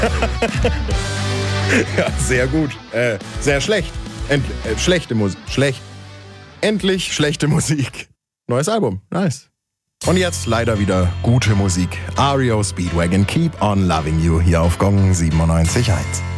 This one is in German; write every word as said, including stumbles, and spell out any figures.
Ja, sehr gut. Äh, sehr schlecht. End äh, schlechte Musik. Schlecht. Endlich schlechte Musik. Neues Album. Nice. Und jetzt leider wieder gute Musik. R E O Speedwagon, Keep on Loving You hier auf Gong siebenundneunzig Komma eins.